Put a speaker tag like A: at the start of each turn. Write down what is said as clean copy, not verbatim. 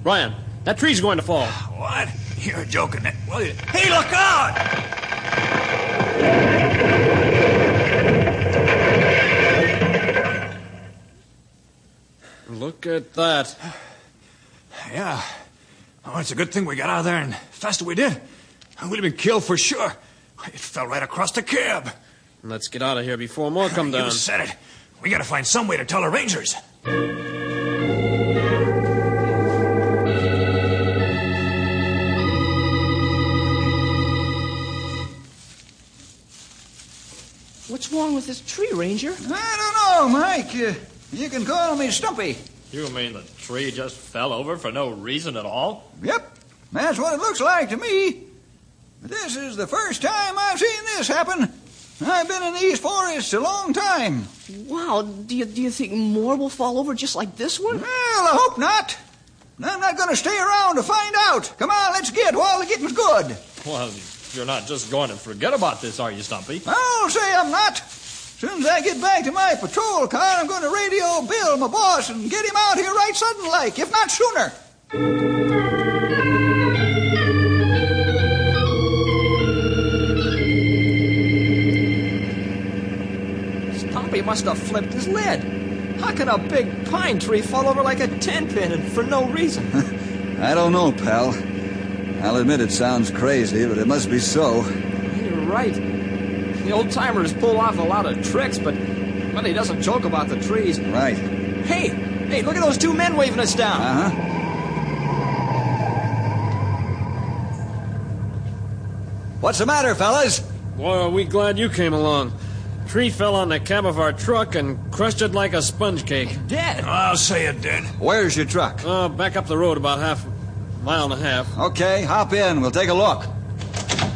A: Brian, that tree's going to fall.
B: What? You're joking. Hey, look out!
A: Look at that.
B: Yeah. Oh, it's a good thing we got out of there and faster we did. We'd have been killed for sure. It fell right across the cab.
A: Let's get out of here before more come down.
B: You said it. We gotta find some way to tell the Rangers.
C: What's wrong with this tree, Ranger?
D: I don't know, Mike. You can call me Stumpy.
E: You mean the tree just fell over for no reason at all?
D: Yep, that's what it looks like to me. But this is the first time I've seen this happen. I've been in these forests a long time.
C: Wow, do you think more will fall over just like this one?
D: Well, I hope not. I'm not going to stay around to find out. Come on, let's get while the getting's good.
E: Well, you're not just going to forget about this, are you, Stumpy?
D: I'll say I'm not. As soon as I get back to my patrol car, I'm going to radio Bill, my boss, and get him out here right sudden-like, if not sooner.
C: Stumpy must have flipped his lid. How could a big pine tree fall over like a 10-pin and for no reason?
D: I don't know, pal. I'll admit it sounds crazy, but it must be so.
C: You're right. The old-timers pull off a lot of tricks, but he doesn't joke about the trees.
D: Right.
C: Hey, look at those two men waving us down.
D: Uh-huh. What's the matter, fellas?
A: Boy, are we glad you came along. Tree fell on the cab of our truck and crushed it like a sponge cake.
C: Dead.
B: I'll say it did.
D: Where's your truck?
A: Back up the road about half a mile and a half.
D: Okay, hop in. We'll take a look.